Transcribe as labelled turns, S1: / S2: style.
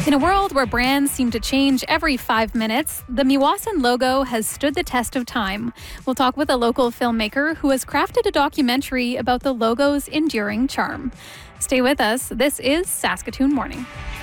S1: In a world where brands seem to change every 5 minutes, the Meewasin logo has stood the test of time. We'll talk with a local filmmaker who has crafted a documentary about the logo's enduring charm. Stay with us. This is Saskatoon Morning.